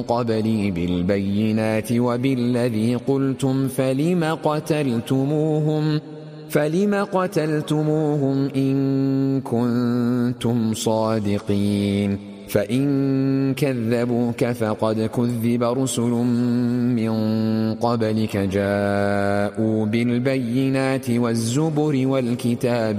قبلي بالبينات وبالذي قلتم فلم قتلتموهم إن كنتم صادقين فإن كذبوك فقد كذب رسل من قبلك جاءوا بالبينات والزبر والكتاب